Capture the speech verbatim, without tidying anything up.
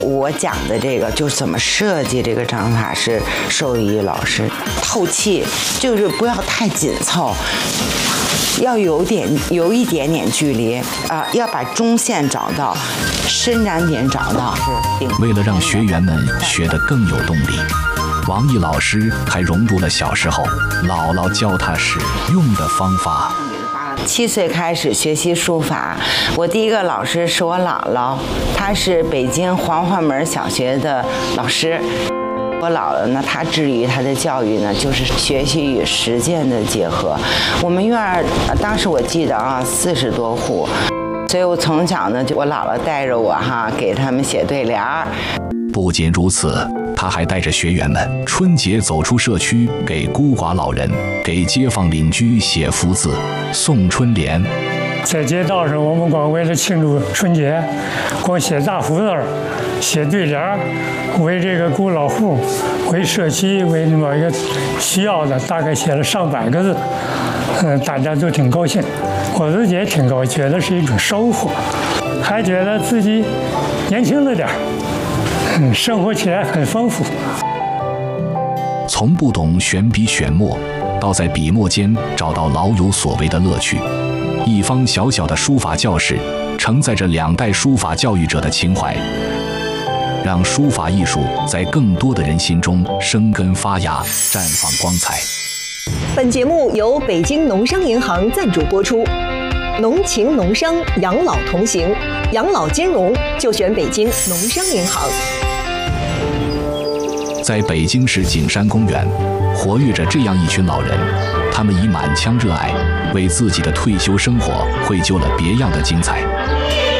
我讲的这个就是怎么设计这个章法是受益于老师。透气就是不要太紧凑，要有点有一点点距离啊、呃，要把中线找到，伸展点找到。 为了让学员们学得更有动力，王毅老师还融入了小时候姥姥教他使用的方法。 七岁开始学习书法，我第一个老师是我姥姥，她是北京黄花门小学的老师。我姥姥呢，她致力于她的教育呢，就是学习与实践的结合。我们院儿当时我记得啊，四十多户，所以我从小呢，就我姥姥带着我哈，给他们写对联儿。 不仅如此，他还带着学员们春节走出社区，给孤寡老人、给街坊邻居写福字、送春联。 在街道上，我们光为了庆祝春节，光写大福字儿、写对联儿，为这个孤老户、为社区、为某一个需要的，大概写了上百个字。嗯，大家都挺高兴，我自己也挺高兴，觉得是一种收获，还觉得自己年轻了点儿。嗯，生活起来很丰富。 从不懂选笔选墨，到在笔墨间找到老有所为的乐趣。一方小小的书法教室，承载着两代书法教育者的情怀，让书法艺术在更多的人心中生根发芽，绽放光彩。 本节目由北京农商银行赞助播出。农情农商，养老同行，养老金融就选北京农商银行。 在北京市景山公园，活跃着这样一群老人，他们以满腔热爱，为自己的退休生活绘就了别样的精彩。